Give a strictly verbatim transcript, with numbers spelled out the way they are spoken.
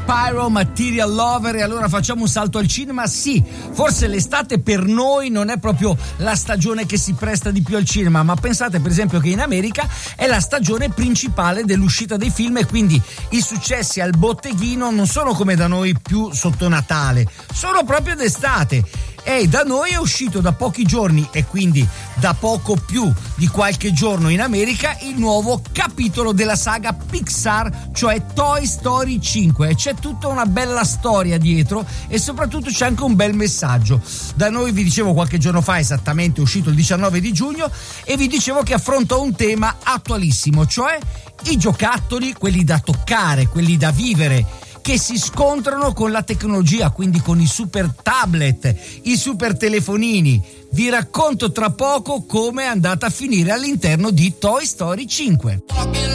Spyro, Material Lover. E allora facciamo un salto al cinema. Sì, forse l'estate per noi non è proprio la stagione che si presta di più al cinema, ma pensate per esempio che in America è la stagione principale dell'uscita dei film, e quindi i successi al botteghino non sono come da noi più sotto Natale, sono proprio d'estate. E da noi è uscito da pochi giorni, e quindi da poco più di qualche giorno in America, il nuovo capitolo della saga Pixar, cioè Toy Story cinque. E c'è tutta una bella storia dietro, e soprattutto c'è anche un bel messaggio. Da noi, vi dicevo qualche giorno fa, esattamente uscito il diciannove di giugno, e vi dicevo che affronta un tema attualissimo, cioè i giocattoli, quelli da toccare, quelli da vivere, che si scontrano con la tecnologia, quindi con i super tablet, i super telefonini. Vi racconto tra poco come è andata a finire all'interno di Toy Story cinque.